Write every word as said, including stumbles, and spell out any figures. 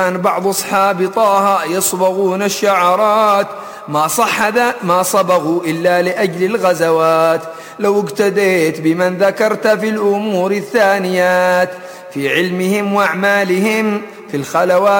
بعض أصحاب طه يصبغون الشعرات، ما صح ذا ما صبغوا إلا لأجل الغزوات. لو اقتديت بمن ذكرت في الأمور الثانيات، في علمهم وأعمالهم في الخلوات